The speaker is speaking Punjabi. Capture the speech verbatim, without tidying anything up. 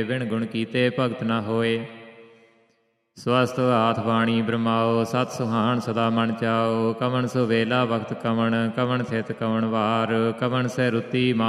ਬਿਨ ਗੁਣ ਕੀਤੇ ਭਗਤ ਨਾ ਹੋਏ। ਸਵਸਤ ਹਾਥ ਬਾਣੀ ਬ੍ਰਹਮਾਓ, ਸਤ ਸੁਹਾਣ ਸਦਾ ਮਨ ਚਾਓ। ਕਵਣ ਸੁ ਵੇਲਾ ਵਕਤ ਕਵਣ, ਕਵਣ ਥਿਤ ਕਵਣ ਵਾਰ। ਕਵਣ ਸਹਿ ਰੁਤੀ